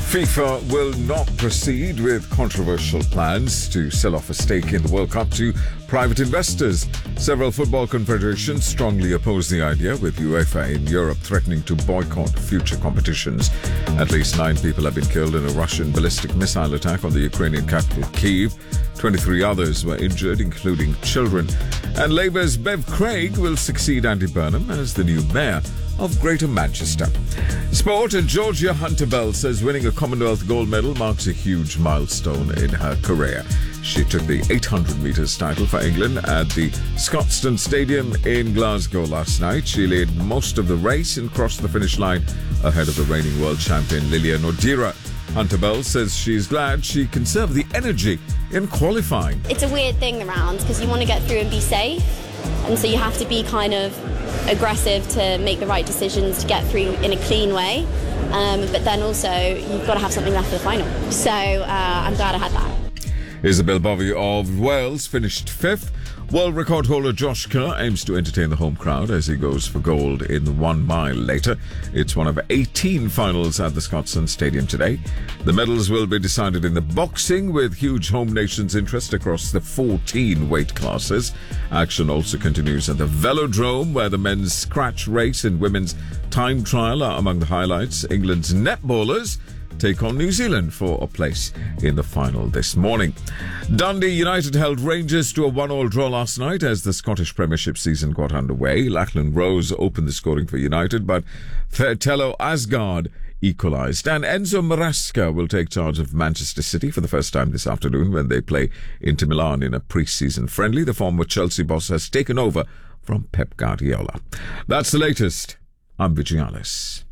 FIFA will not proceed with controversial plans to sell off a stake in the World Cup to private investors. Several football confederations strongly oppose the idea, with UEFA in Europe threatening to boycott future competitions. At least 9 people have been killed in a Russian ballistic missile attack on the Ukrainian capital, Kyiv. 23 others were injured, including children. And Labour's Bev Craig will succeed Andy Burnham as the new mayor of Greater Manchester. Sport, and Georgia Hunter-Bell says winning a Commonwealth gold medal marks a huge milestone in her career. She took the 800 metres title for England at the Scotstoun Stadium in Glasgow last night. She led most of the race and crossed the finish line ahead of the reigning world champion Lilian Odira. Hunter-Bell says she's glad she conserved the energy in qualifying. It's a weird thing around because you want to get through and be safe, and so you have to be kind of aggressive to make the right decisions to get through in a clean way, but then also you've got to have something left for the final. So I'm glad I had that. Isabel Bovey of Wales finished 5th. World record holder Josh Kerr aims to entertain the home crowd as he goes for gold in the 1 mile later. It's one of 18 finals at the Scotstoun Stadium today. The medals will be decided in the boxing, with huge home nations interest across the 14 weight classes. Action also continues at the Velodrome, where the men's scratch race and women's time trial are among the highlights. England's netballers take on New Zealand for a place in the final this morning. Dundee United held Rangers to a 1-1 draw last night as the Scottish Premiership season got underway. Lachlan Rose opened the scoring for United, but Tello Asgard equalised. And Enzo Maresca will take charge of Manchester City for the first time this afternoon when they play Inter Milan in a pre-season friendly. The former Chelsea boss has taken over from Pep Guardiola. That's the latest. I'm Vijay Alice.